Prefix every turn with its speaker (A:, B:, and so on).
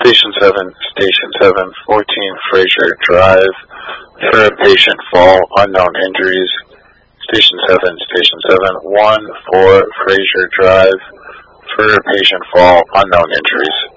A: Station 7, 14 Fraser Drive. For a patient fall, unknown injuries. Station 7, 1, 4 Fraser Drive. For a patient fall, unknown injuries.